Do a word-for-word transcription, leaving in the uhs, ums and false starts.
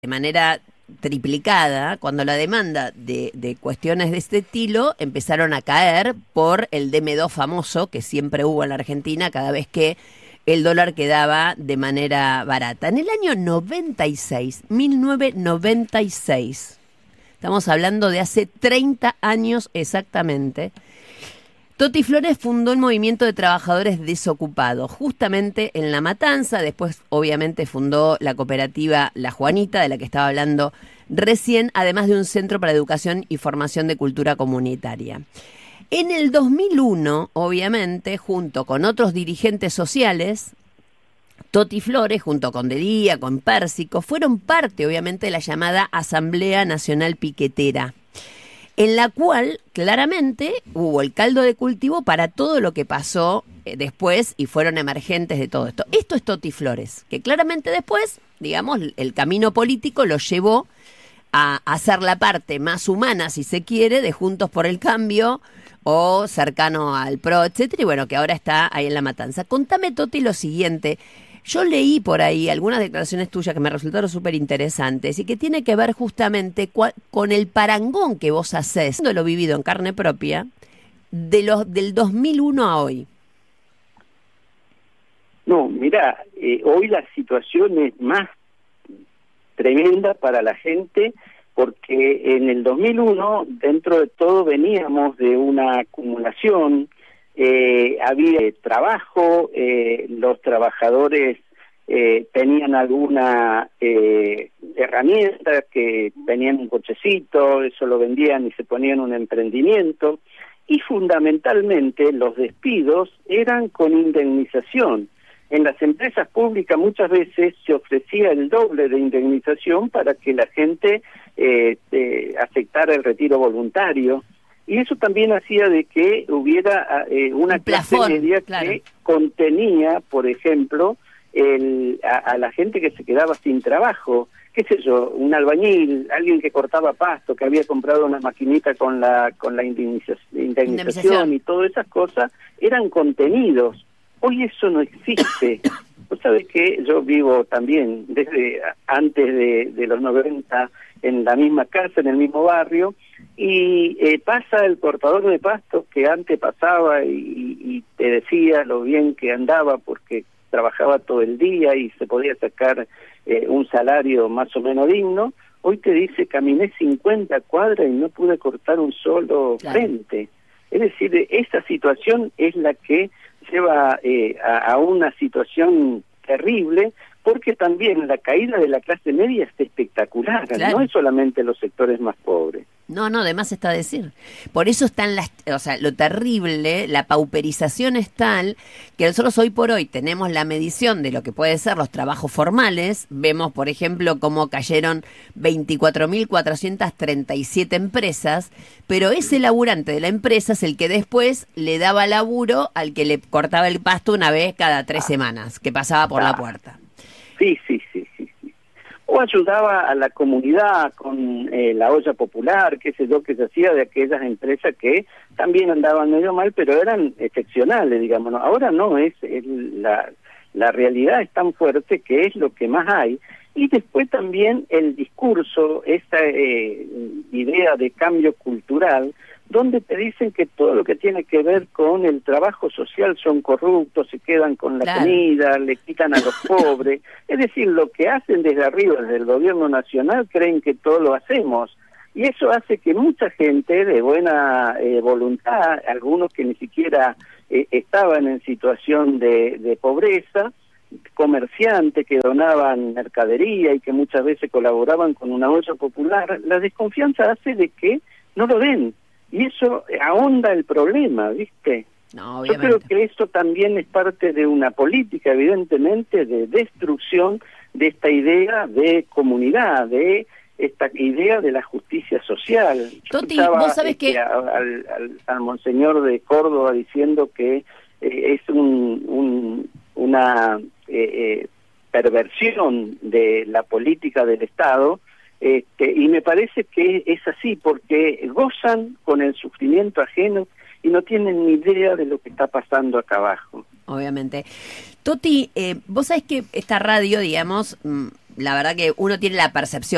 de manera triplicada cuando la demanda de, de cuestiones de este estilo empezaron a caer por el D M dos famoso que siempre hubo en la Argentina cada vez que el dólar quedaba de manera barata. En el año noventa y seis, mil novecientos noventa y seis, estamos hablando de hace treinta años exactamente, Toti Flores fundó el movimiento de trabajadores desocupados, justamente en La Matanza. Después, obviamente, fundó la cooperativa La Juanita, de la que estaba hablando recién, además de un centro para educación y formación de cultura comunitaria. En el dos mil uno, obviamente, junto con otros dirigentes sociales, Toti Flores, junto con Delía, con Pérsico, fueron parte, obviamente, de la llamada Asamblea Nacional Piquetera, en la cual claramente hubo el caldo de cultivo para todo lo que pasó eh, después y fueron emergentes de todo esto. Esto es Toti Flores, que claramente después, digamos, el camino político lo llevó a hacer la parte más humana, si se quiere, de Juntos por el Cambio o cercano al P R O, etcétera, y bueno, que ahora está ahí en La Matanza. Contame, Toti, lo siguiente. Yo leí por ahí algunas declaraciones tuyas que me resultaron súper interesantes y que tiene que ver justamente cua- con el parangón que vos hacés, lo vivido en carne propia, de los del dos mil uno a hoy. No, mira, eh, hoy la situación es más tremenda para la gente porque en el dos mil uno, dentro de todo, veníamos de una acumulación. Eh, había trabajo, eh, los trabajadores eh, tenían alguna eh, herramienta, que tenían un cochecito, eso lo vendían y se ponían un emprendimiento, y fundamentalmente los despidos eran con indemnización. En las empresas públicas muchas veces se ofrecía el doble de indemnización para que la gente eh, eh, aceptara el retiro voluntario. Y eso también hacía de que hubiera eh, una un clase plafón, media claro, que contenía, por ejemplo, el, a, a la gente que se quedaba sin trabajo. Qué sé yo, un albañil, alguien que cortaba pasto, que había comprado una maquinita con la con la indemnización, indemnización, indemnización. Y todas esas cosas eran contenidos. Hoy eso no existe. Vos sabés que yo vivo también desde antes de, de los noventa en la misma casa, en el mismo barrio, y eh, pasa el cortador de pasto que antes pasaba y, y te decía lo bien que andaba porque trabajaba todo el día y se podía sacar eh, un salario más o menos digno. Hoy te dice, caminé cincuenta cuadras y no pude cortar un solo claro. frente. Es decir, esa situación es la que lleva eh, a, a una situación terrible, porque también la caída de la clase media es espectacular, claro. No es solamente los sectores más pobres. No, no, además está a decir. Por eso están las, o sea, lo terrible, la pauperización es tal que nosotros hoy por hoy tenemos la medición de lo que puede ser los trabajos formales. Vemos, por ejemplo, cómo cayeron veinticuatro mil cuatrocientas treinta y siete empresas, pero ese laburante de la empresa es el que después le daba laburo al que le cortaba el pasto una vez cada tres semanas, que pasaba por ah. la puerta. Sí, sí, sí, sí, sí. O ayudaba a la comunidad con eh, la olla popular, qué sé yo, que se hacía de aquellas empresas que también andaban medio mal, pero eran excepcionales, digamos. ¿No? Ahora no, es, es la, la realidad es tan fuerte que es lo que más hay. Y después también el discurso, esa eh, idea de cambio cultural, donde te dicen que todo lo que tiene que ver con el trabajo social son corruptos, se quedan con la claro. comida, le quitan a los pobres. Es decir, lo que hacen desde arriba, desde el gobierno nacional, creen que todo lo hacemos. Y eso hace que mucha gente de buena eh, voluntad, algunos que ni siquiera eh, estaban en situación de, de pobreza, comerciantes que donaban mercadería y que muchas veces colaboraban con una olla popular, la desconfianza hace de que no lo den. Y eso ahonda el problema, ¿viste? No, yo creo que eso también es parte de una política, evidentemente, de destrucción de esta idea de comunidad, de esta idea de la justicia social. Toti, vos sabés que... Al, al, al monseñor de Córdoba diciendo que eh, es un, un, una eh, eh, perversión de la política del Estado. Este, y me parece que es así, porque gozan con el sufrimiento ajeno y no tienen ni idea de lo que está pasando acá abajo. Obviamente. Toti, eh, vos sabés que esta radio, digamos, la verdad que uno tiene la percepción